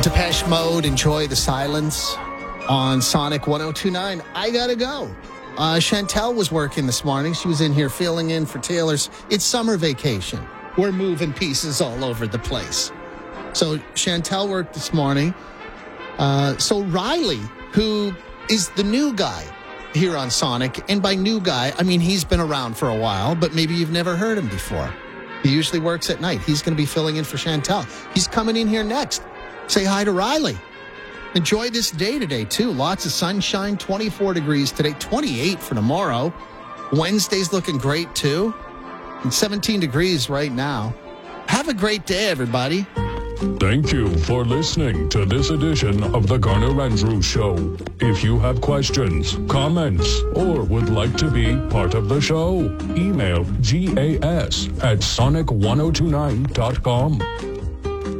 Depeche Mode, Enjoy the Silence on Sonic 102.9. I gotta go. Chantel was working this morning. She was in here filling in for Taylor's. It's summer vacation. We're moving pieces all over the place. So Chantel worked this morning. So Riley, who is the new guy here on Sonic, and by new guy, I mean he's been around for a while, but maybe you've never heard him before. He usually works at night. He's going to be filling in for Chantel. He's coming in here next. Say hi to Riley. Enjoy this day today, too. Lots of sunshine, 24 degrees today, 28 for tomorrow. Wednesday's looking great, too. And 17 degrees right now. Have a great day, everybody. Thank you for listening to this edition of the Garner Andrews Show. If you have questions, comments, or would like to be part of the show, email gas@sonic1029.com.